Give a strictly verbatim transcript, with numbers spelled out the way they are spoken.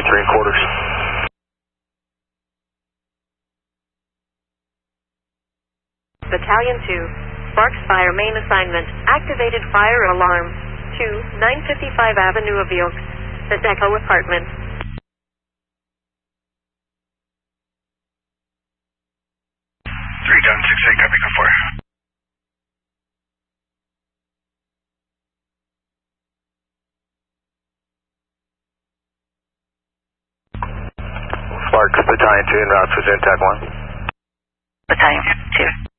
three and quarters. Battalion two, Sparks Fire main assignment, activated fire alarm, to nine fifty-five Avenue of the Oaks, the Deco Apartment. three down, six eight, copy, go for it. Sparks, Battalion two, en route for Zen Tech one. Battalion two.